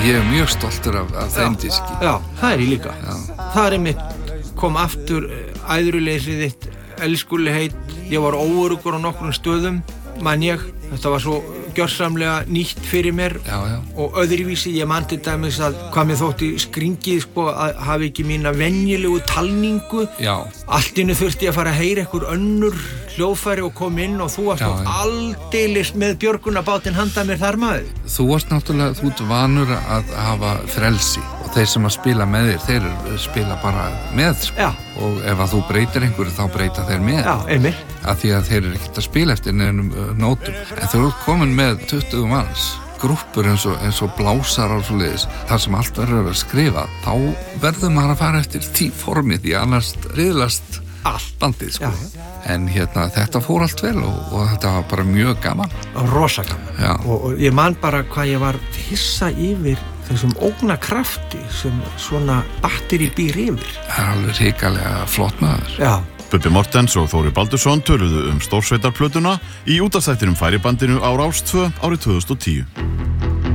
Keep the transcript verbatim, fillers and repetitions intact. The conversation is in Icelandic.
ég er mjög stoltur af, af þeim diski. Já, það er ég líka. Já. Það er einmitt, kom aftur æðruleysið þitt, elskulegheit, ég var óöruggur á nokkrum stöðum, man ég, þetta var svo gjörsamlega nýtt fyrir mér já, já. Og öðruvísi, ég man til dæmis að hvað mér þótti skringið sko að hafa ekki mína venjulegu talningu. Já. Allt innu þurfti ég að fara að heyra einhver önnur hljóðfæri og kom inn og þú varst nú aldeilis með björgunarbátinn handa mér þar maður. Þú varst náttúrulega, þú ert vanur að hafa frelsi og þeir sem að spila með þér, þeir spila bara með sko. Já. Og ef að þú breytir einhverju þá breyta þeir með. Já, einmitt. Af því að þeir eru ekkert að spila eftir neinum nótum. En þú ert komin með tuttugu manns, grúppur eins og, eins og blásar og svoleiðis, þar sem allt verður að skrifa, þá verður maður að fara eftir tí formið því annars riðlast allt bandið sko. Já, já. En hérna þetta fór allt vel og, og þetta var bara mjög gaman. Rosa gaman. Já. Og, og ég man bara hvað ég var hissa yfir þessum ógnakrafti sem svona batteri býr yfir. Það er alveg hrikalega flott maður. Já. Bubbi Mortens og Þóri Baldursson töluðu um stórsveitarplötuna í útvarpsþættinum Færibandinu á Rás tvö árið tvö þúsund og tíu.